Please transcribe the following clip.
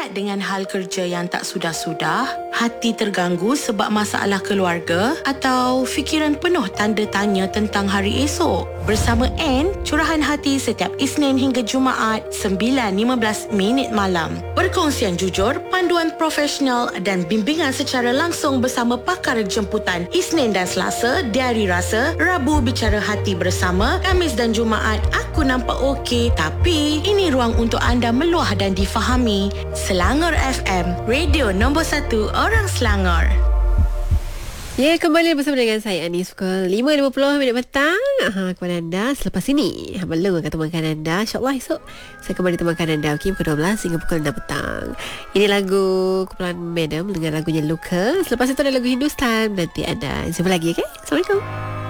Ingat dengan hal kerja yang tak sudah-sudah? Hati terganggu sebab masalah keluarga? Atau fikiran penuh tanda tanya tentang hari esok? Bersama Anne, curahan hati setiap Isnin hingga Jumaat 9.15 malam. Perkongsian jujur, panduan profesional dan bimbingan secara langsung bersama pakar jemputan Isnin dan Selasa, Diari Rasa, Rabu Bicara Hati bersama, Khamis dan Jumaat Aku Nampak Okey, tapi ini ruang untuk anda meluah dan difahami. Selangor FM, radio nombor 1 orang Selangor. Ya, kembali bersama dengan saya Anis pukul 5.50 petang kepada anda. Selepas ini belum akan temankan anda. InsyaAllah esok saya kembali temankan anda, okay, pukul 12 hingga pukul 6 petang. Ini lagu kumpulan Madam dengan lagunya Luka. Selepas itu ada lagu Hindustan. Nanti anda jumpa lagi, okay? Assalamualaikum.